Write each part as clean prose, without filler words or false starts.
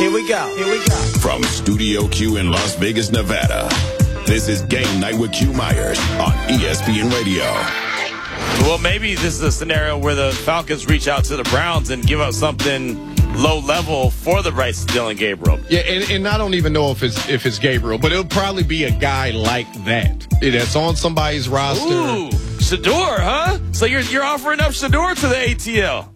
Here we go. From Studio Q in Las Vegas, Nevada, this is Game Night with Q Myers on ESPN Radio. Well, maybe this is a scenario where the Falcons reach out to the Browns and give up something low level for the rights to Dillon Gabriel. Yeah, and I don't even know if it's Gabriel, but it'll probably be a guy like that that's on somebody's roster. Ooh, Shedeur, huh? So you're offering up Shedeur to the ATL?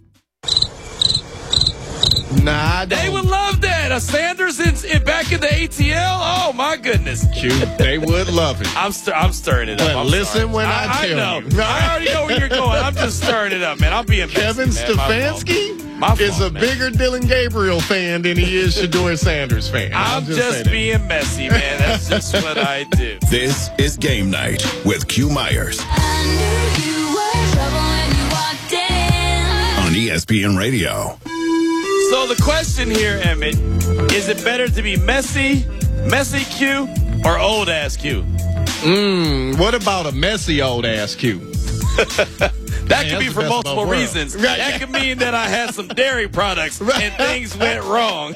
Nah, they would love that. A Sanders back in the ATL. Oh my goodness, Q, they would love it. I'm stirring it up. But listen when I tell know. you. I already know where you're going. I'm just stirring it up, man. I'm being Kevin messy, Stefanski is a bigger Dillon Gabriel fan than he is Shedeur Sanders fan. I'm just being messy, man. That's just what I do. This is Game Night with Q Myers on ESPN Radio. So the question here, Emmett, is it better to be messy Q, or old ass Q? What about a messy old ass Q? That could be for multiple reasons. Right. That could mean that I had some dairy products and things went wrong.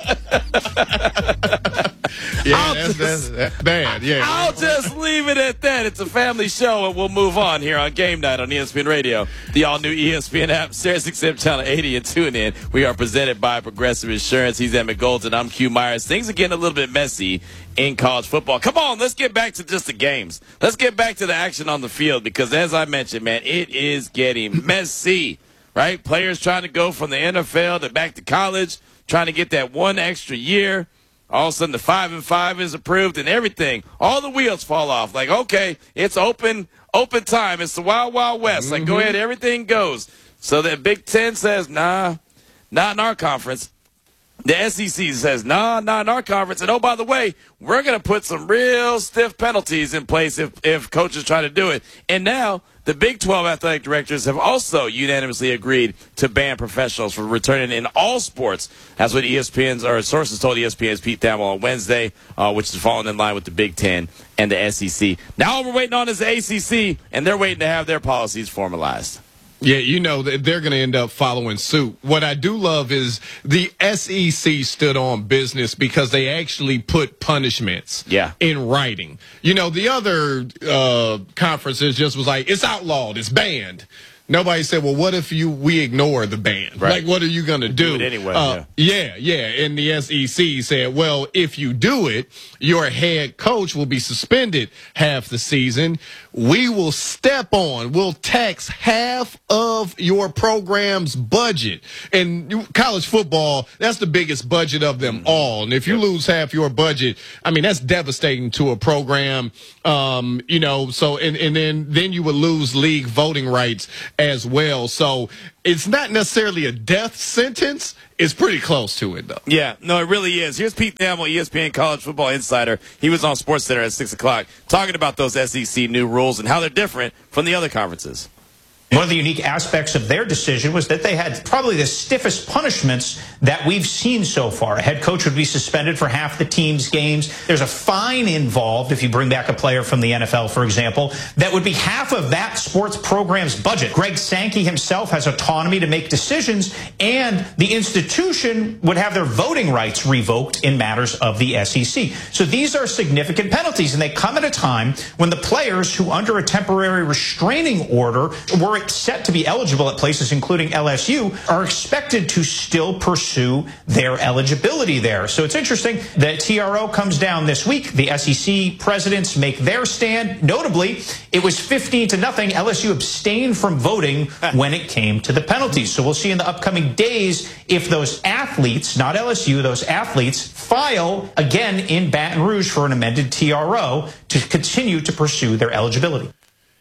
Yeah, that's bad. Yeah, I'll just leave it at that. It's a family show, and we'll move on here on Game Night on ESPN Radio, the all-new ESPN app, SiriusXM Channel 80, and tune in. We are presented by Progressive Insurance. He's Emmett Golden. I'm Q Myers. Things are getting a little bit messy in college football. Come on, let's get back to just the games. Let's get back to the action on the field because, as I mentioned, man, it is getting messy, right? Players trying to go from the NFL to back to college, trying to get that one extra year. All of a sudden, the 5-5 is approved and everything. All the wheels fall off. Like, okay, it's open time. It's the Wild Wild West. Like, go ahead, everything goes. So the Big Ten says, nah, not in our conference. The SEC says, nah, not in our conference. And, oh, by the way, we're going to put some real stiff penalties in place if coaches try to do it. And now the Big 12 athletic directors have also unanimously agreed to ban professionals from returning in all sports. That's what sources told ESPN's Pete Thamel on Wednesday, which is falling in line with the Big Ten and the SEC. Now all we're waiting on is the ACC, and they're waiting to have their policies formalized. Yeah, you know, they're going to end up following suit. What I do love is the SEC stood on business because they actually put punishments in writing. You know, the other conferences just was like, it's outlawed, it's banned. Nobody said, well, what if we ignore the ban? Right. Like, what are you going to do? Do it anyway. Yeah. And the SEC said, well, if you do it, your head coach will be suspended half the season. We will we'll tax half of your program's budget. And college football, that's the biggest budget of them all. And if you lose half your budget, I mean, that's devastating to a program. You know, so, and then you would lose league voting rights as well. So it's not necessarily a death sentence. It's pretty close to it, though. Yeah, no, it really is. Here's Pete Thamel, ESPN College Football Insider. He was on SportsCenter at 6 o'clock talking about those SEC new rules and how they're different from the other conferences. One of the unique aspects of their decision was that they had probably the stiffest punishments that we've seen so far. A head coach would be suspended for half the team's games. There's a fine involved if you bring back a player from the NFL, for example, that would be half of that sports program's budget. Greg Sankey himself has autonomy to make decisions, and the institution would have their voting rights revoked in matters of the SEC. So these are significant penalties, and they come at a time when the players who, under a temporary restraining order, were set to be eligible at places including LSU are expected to still pursue their eligibility there. So it's interesting that TRO comes down this week. The SEC presidents make their stand. Notably, it was 15-0. LSU abstained from voting when it came to the penalties. So we'll see in the upcoming days if those athletes, not LSU, those athletes file again in Baton Rouge for an amended TRO to continue to pursue their eligibility.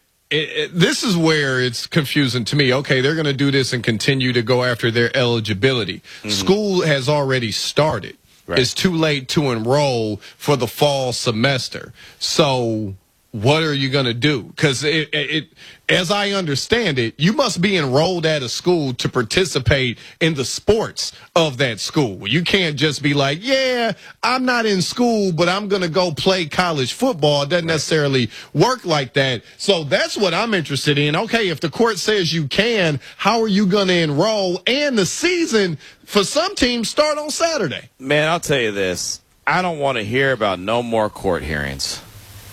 This is where it's confusing to me. Okay, they're going to do this and continue to go after their eligibility. School has already started. Right. It's too late to enroll for the fall semester. So what are you going to do? Because as I understand it, you must be enrolled at a school to participate in the sports of that school. You can't just be like, yeah, I'm not in school, but I'm going to go play college football. It doesn't necessarily work like that. So that's what I'm interested in. Okay, if the court says you can, how are you going to enroll? And the season for some teams start on Saturday. Man, I'll tell you this. I don't want to hear about no more court hearings.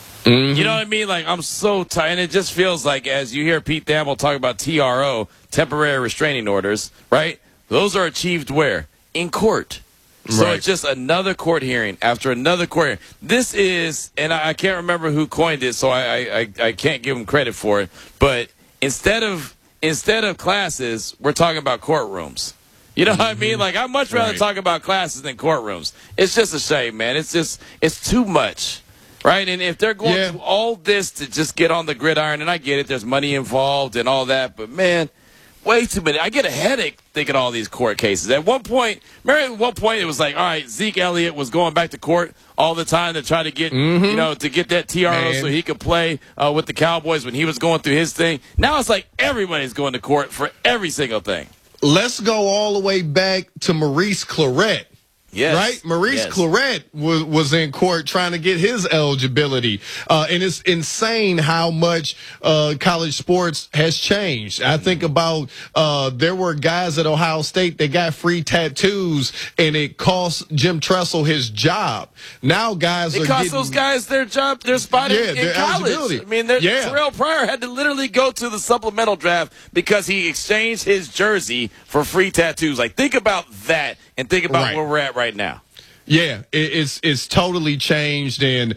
You know what I mean? Like, I'm so tired. And it just feels like as you hear Pete Thamel talk about TRO, temporary restraining orders, right? Those are achieved where? In court. So Right. it's just another court hearing after another court hearing. This is, and I can't remember who coined it, so I can't give him credit for it. But instead of classes, we're talking about courtrooms. You know what I mean? Like, I'd much rather Right. talk about classes than courtrooms. It's just a shame, man. It's too much. Right, and if they're going through all this to just get on the gridiron, and I get it, there's money involved and all that, but man, way too many. I get a headache thinking all these court cases. At one point, remember at one point it was like, all right, Zeke Elliott was going back to court all the time to try to get, you know, to get that TRO so he could play with the Cowboys when he was going through his thing. Now it's like everybody's going to court for every single thing. Let's go all the way back to Maurice Clarett. Yes. Right? Maurice Clarett was in court trying to get his eligibility. And it's insane how much college sports has changed. I think about there were guys at Ohio State that got free tattoos, and it cost Jim Tressel his job. Now guys It cost those guys their job, their spot in their college. eligibility. I mean, Terrell Pryor had to literally go to the supplemental draft because he exchanged his jersey for free tattoos. Like, think about that and think about where we're at right now. Yeah, it's totally changed. And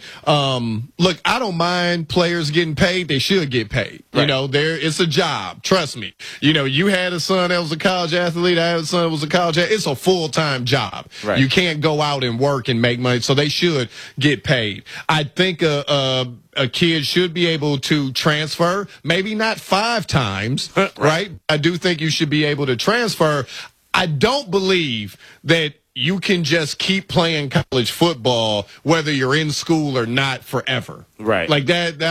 look, I don't mind players getting paid. They should get paid. Right. You know, it's a job. Trust me. You know, you had a son that was a college athlete. I had a son that was a college athlete. It's a full-time job. Right. You can't go out and work and make money. So they should get paid. I think a kid should be able to transfer, maybe not 5 times, right? I do think you should be able to transfer. I don't believe that you can just keep playing college football whether you're in school or not forever. Right. Like that,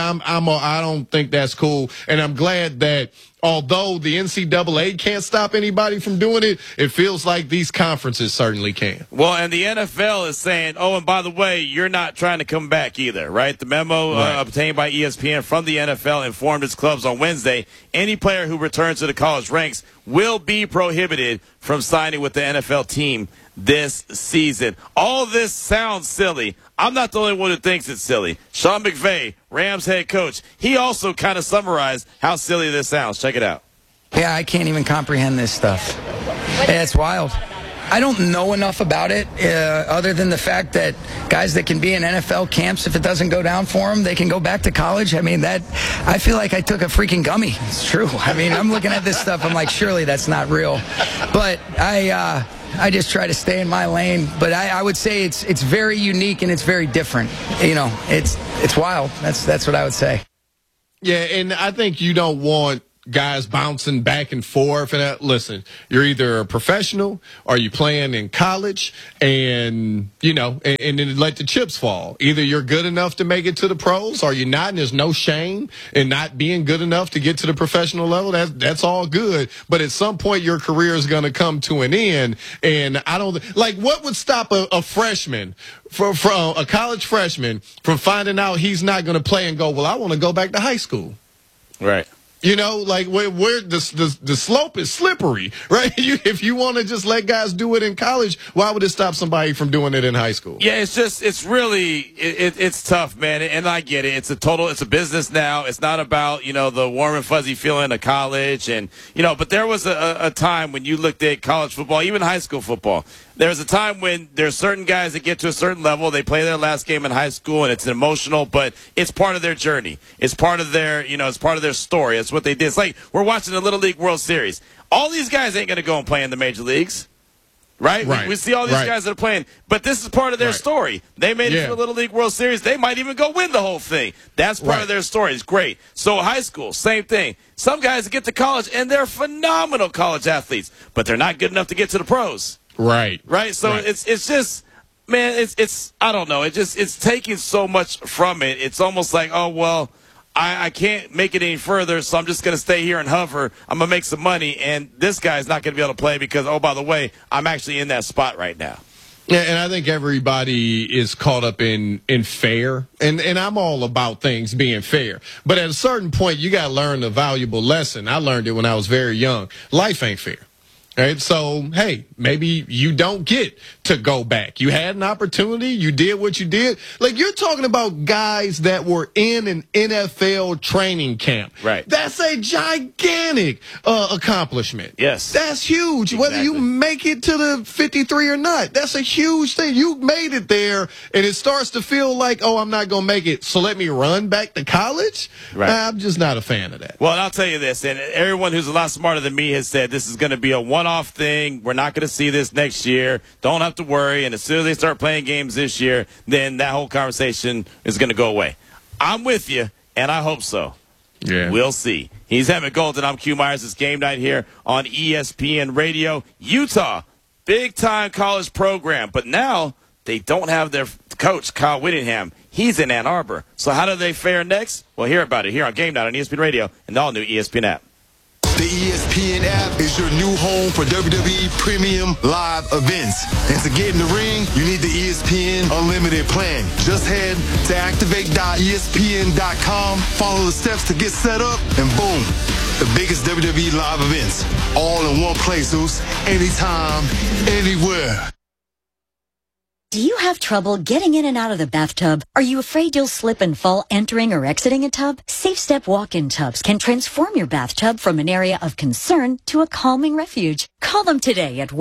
I don't think that's cool. And I'm glad that although the NCAA can't stop anybody from doing it, it feels like these conferences certainly can. Well, and the NFL is saying, oh, and by the way, you're not trying to come back either, right? The memo obtained by ESPN from the NFL informed its clubs on Wednesday, any player who returns to the college ranks will be prohibited from signing with the NFL team this season. All this sounds silly. I'm not the only one who thinks it's silly. Sean McVay, Rams head coach, he also kind of summarized how silly this sounds. Check it out. Yeah, I can't even comprehend this stuff. Yeah, it's wild. I don't know enough about it other than the fact that guys that can be in NFL camps, if it doesn't go down for them, they can go back to college. I mean, I feel like I took a freaking gummy. It's true. I mean, I'm looking at this stuff. I'm like, surely that's not real. But I just try to stay in my lane. But I would say it's very unique and it's very different. You know, it's wild. That's what I would say. Yeah, and I think you don't want guys bouncing back and forth. And listen, you're either a professional or you playing in college, and you know, and then let the chips fall. Either you're good enough to make it to the pros, or you're not. And there's no shame in not being good enough to get to the professional level. That's all good. But at some point, your career is going to come to an end. And I don't like what would stop a freshman from a college freshman from finding out he's not going to play and go, well, I want to go back to high school. Right. You know, like where the slope is slippery, right? If you want to just let guys do it in college, why would it stop somebody from doing it in high school? Yeah, it's really it's tough, man. And I get it. It's a business now. It's not about, you know, the warm and fuzzy feeling of college. And, you know, but there was a time when you looked at college football, even high school football. There was a time when there's certain guys that get to a certain level, they play their last game in high school, and it's emotional, but it's part of their journey. It's part of their, you know, it's part of their story. It's what they did. It's like we're watching the Little League World Series. All these guys ain't going to go and play in the major leagues, right? We see all these guys that are playing, but this is part of their story. They made it to the Little League World Series. They might even go win the whole thing. That's part of their story. It's great. So high school, same thing. Some guys get to college, and they're phenomenal college athletes, but they're not good enough to get to the pros. Right. So it's just, Man, it's I don't know. It's taking so much from it. It's almost like, oh, well, I can't make it any further, so I'm just going to stay here and hover. I'm going to make some money, and this guy's not going to be able to play because, oh, by the way, I'm actually in that spot right now. Yeah, and I think everybody is caught up in fair, and I'm all about things being fair. But at a certain point, you got to learn a valuable lesson. I learned it when I was very young. Life ain't fair. Right? So, hey, maybe you don't get to go back. You had an opportunity. You did what you did. Like, you're talking about guys that were in an NFL training camp. Right. That's a gigantic accomplishment. Yes. That's huge. Exactly. Whether you make it to the 53 or not, that's a huge thing. You made it there, and it starts to feel like, oh, I'm not going to make it, so let me run back to college? Right. I'm just not a fan of that. Well, and I'll tell you this, and everyone who's a lot smarter than me has said this is going to be a one-off thing. We're not going to see this next year. Don't have to worry. And as soon as they start playing games this year, then that whole conversation is going to go away. I'm with you, and I hope so. Yeah. We'll see. He's Emmett Golden. I'm Q Myers. It's Game Night here on ESPN Radio. Utah, big-time college program. But now they don't have their coach, Kyle Whittingham. He's in Ann Arbor. So how do they fare next? Well, hear about it here on Game Night on ESPN Radio and the all-new ESPN app. The ESPN app is your new home for WWE Premium Live events. And to get in the ring, you need the ESPN Unlimited plan. Just head to activate.espn.com, follow the steps to get set up, and boom, the biggest WWE Live events. All in one place, Zeus. Anytime, anywhere. Do you have trouble getting in and out of the bathtub? Are you afraid you'll slip and fall entering or exiting a tub? Safe Step walk-in tubs can transform your bathtub from an area of concern to a calming refuge. Call them today at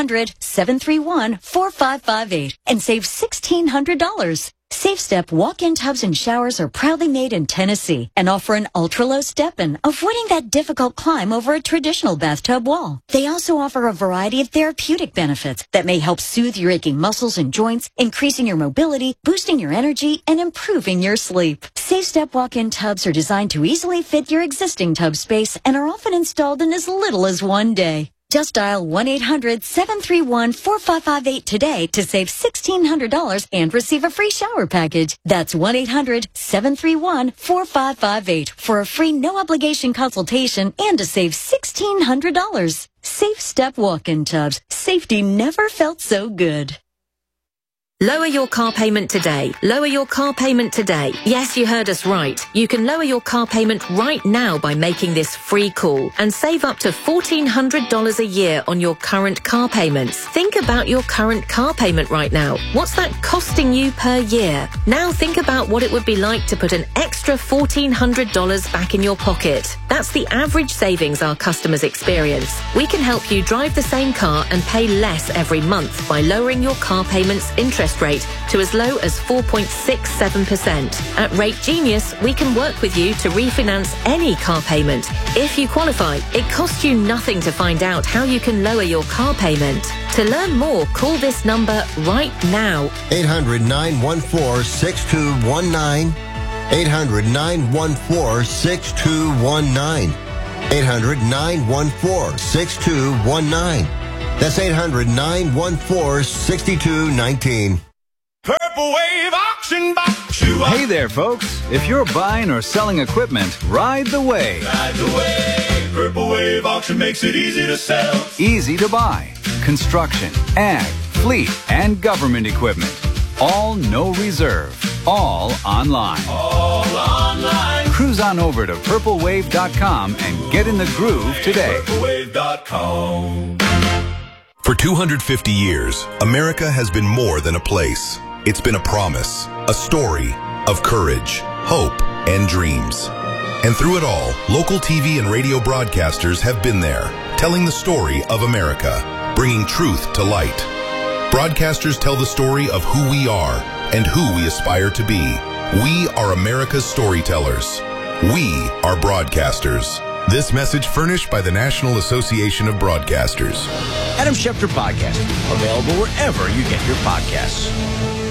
1-800-731-4558 and save $1,600. Safe Step walk-in tubs and showers are proudly made in Tennessee and offer an ultra-low step-in, avoiding that difficult climb over a traditional bathtub wall. They also offer a variety of therapeutic benefits that may help soothe your aching muscles and joints, increasing your mobility, boosting your energy, and improving your sleep. Safe Step walk-in tubs are designed to easily fit your existing tub space and are often installed in as little as one day. Just dial 1-800-731-4558 today to save $1,600 and receive a free shower package. That's 1-800-731-4558 for a free no-obligation consultation and to save $1,600. Safe Step walk-in tubs. Safety never felt so good. Lower your car payment today. Lower your car payment today. Yes, you heard us right. You can lower your car payment right now by making this free call and save up to $1,400 a year on your current car payments. Think about your current car payment right now. What's that costing you per year? Now think about what it would be like to put an extra $1,400 back in your pocket. That's the average savings our customers experience. We can help you drive the same car and pay less every month by lowering your car payment's interest rate to as low as 4.67%. At Rate Genius, we can work with you to refinance any car payment. If you qualify, it costs you nothing to find out how you can lower your car payment. To learn more, call this number right now. 800-914-6219. 800-914-6219. 800-914-6219. That's 800-914-6219. Purple Wave Auction Box. Hey there, folks. If you're buying or selling equipment, ride the wave. Ride the wave. Purple Wave Auction makes it easy to sell. Easy to buy. Construction, ag, fleet, and government equipment. All no reserve. All online. All online. Cruise on over to purplewave.com and get in the groove today. Purplewave.com. For 250 years, America has been more than a place. It's been a promise, a story of courage, hope, and dreams. And through it all, local TV and radio broadcasters have been there, telling the story of America, bringing truth to light. Broadcasters tell the story of who we are and who we aspire to be. We are America's storytellers. We are broadcasters. This message furnished by the National Association of Broadcasters. Adam Schefter Podcast, available wherever you get your podcasts.